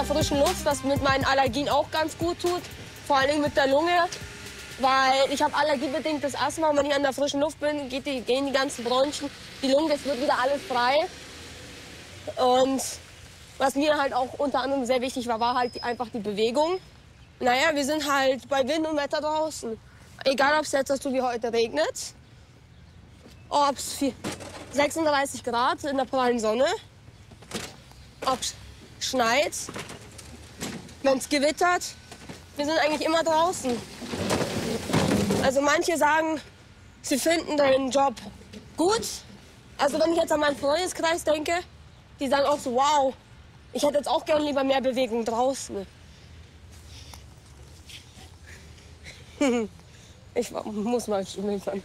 Frischen Luft, was mit meinen Allergien auch ganz gut tut, vor allen Dingen mit der Lunge, weil ich habe allergiebedingtes Asthma und wenn ich an der frischen Luft bin, gehen die ganzen Bronchien, die Lunge, das wird wieder alles frei. Und was mir halt auch unter anderem sehr wichtig war, war halt einfach die Bewegung. Naja, wir sind halt bei Wind und Wetter draußen. Egal, ob es jetzt so wie heute regnet, ob es 36 Grad in der prallen Sonne, ob es schneit, wenn es gewittert. Wir sind eigentlich immer draußen. Also manche sagen, sie finden den Job gut. Also wenn ich jetzt an meinen Freundeskreis denke, die sagen auch so, wow, ich hätte jetzt auch gerne lieber mehr Bewegung draußen. Ich muss mal schmilzern.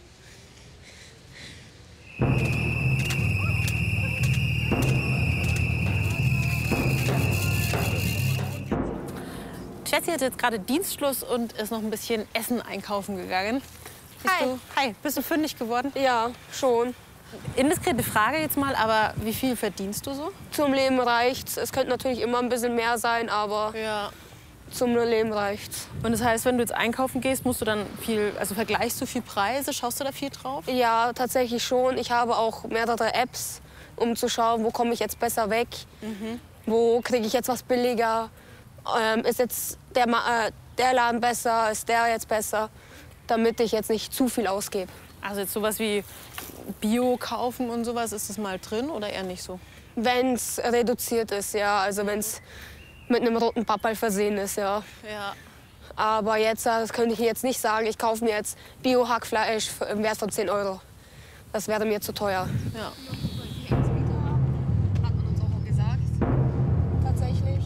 Jessie hat jetzt gerade Dienstschluss und ist noch ein bisschen Essen einkaufen gegangen. Bist du fündig geworden? Ja, schon. Indiskrete Frage jetzt mal, aber wie viel verdienst du so? Zum Leben reicht's. Es könnte natürlich immer ein bisschen mehr sein, aber Ja. zum Leben reicht's. Und das heißt, wenn du jetzt einkaufen gehst, musst du dann vergleichst du viel Preise? Schaust du da viel drauf? Ja, tatsächlich schon. Ich habe auch mehrere Apps, um zu schauen, wo komme ich jetzt besser weg, wo kriege ich jetzt was billiger, ist jetzt der Laden besser, ist der jetzt besser, damit ich jetzt nicht zu viel ausgebe. Also jetzt sowas wie Bio kaufen und sowas, ist das mal drin oder eher nicht so? Wenn es reduziert ist, ja, also wenn es mit einem roten Pappal versehen ist, ja. Ja. Aber jetzt, das könnte ich jetzt nicht sagen, ich kaufe mir jetzt Bio-Hackfleisch im Wert von 10 Euro. Das wäre mir zu teuer. Ja. Hat man uns auch gesagt. Tatsächlich.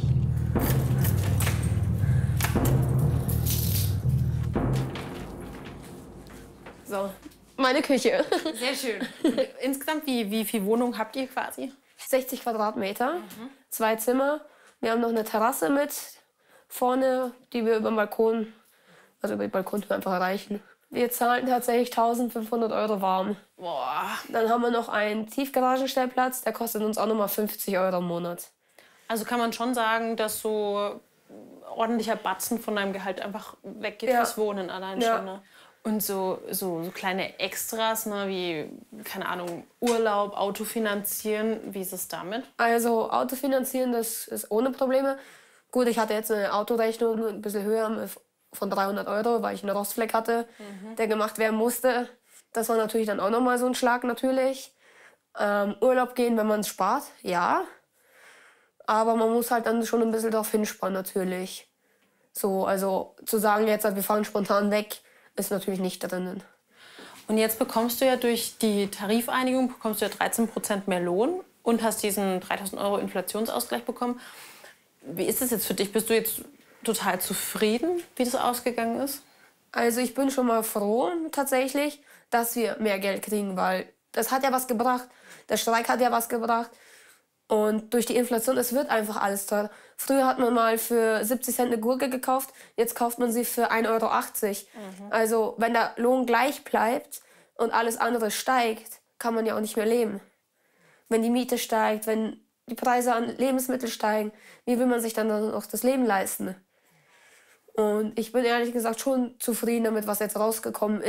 So, meine Küche. Sehr schön. Und insgesamt, wie viel Wohnung habt ihr quasi? 60 Quadratmeter, 2 Zimmer. Wir haben noch eine Terrasse mit vorne, die wir über den Balkon, also über den Balkon einfach erreichen. Wir zahlen tatsächlich 1.500 Euro warm. Boah. Dann haben wir noch einen Tiefgaragenstellplatz, der kostet uns auch noch mal 50 Euro im Monat. Also kann man schon sagen, dass so ordentlicher Batzen von deinem Gehalt einfach weggeht fürs Wohnen allein schon. Ne? Und so kleine Extras, ne, wie, keine Ahnung, Urlaub, Auto finanzieren, wie ist es damit? Also Auto finanzieren, das ist ohne Probleme. Gut, ich hatte jetzt eine Autorechnung ein bisschen höher von 300 Euro, weil ich einen Rostfleck hatte, der gemacht werden musste. Das war natürlich dann auch noch mal so ein Schlag natürlich. Urlaub gehen, wenn man es spart, ja. Aber man muss halt dann schon ein bisschen darauf hinsparen natürlich. So, also zu sagen jetzt, wir fahren spontan weg, ist natürlich nicht drinnen. Und jetzt bekommst du ja durch die Tarifeinigung bekommst du ja 13% mehr Lohn und hast diesen 3.000 Euro Inflationsausgleich bekommen. Wie ist das jetzt für dich? Bist du jetzt total zufrieden, wie das ausgegangen ist? Also ich bin schon mal froh tatsächlich, dass wir mehr Geld kriegen, weil das hat ja was gebracht. Der Streik hat ja was gebracht. Und durch die Inflation, es wird einfach alles teuer. Früher hat man mal für 70 Cent eine Gurke gekauft, jetzt kauft man sie für 1,80 Euro. Also wenn der Lohn gleich bleibt und alles andere steigt, kann man ja auch nicht mehr leben. Wenn die Miete steigt, wenn die Preise an Lebensmitteln steigen, wie will man sich dann noch das Leben leisten? Und ich bin ehrlich gesagt schon zufrieden damit, was jetzt rausgekommen ist.